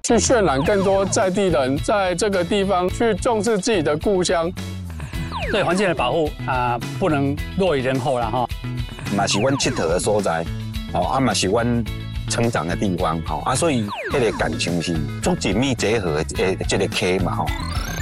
去渲染更多在地人在这个地方去重视自己的故乡。 对环境的保护不能落于人后了哈。 嘛是阮佚佗的所在，嘛是阮成长的地方，所以迄个感情是足紧密结合的这个溪嘛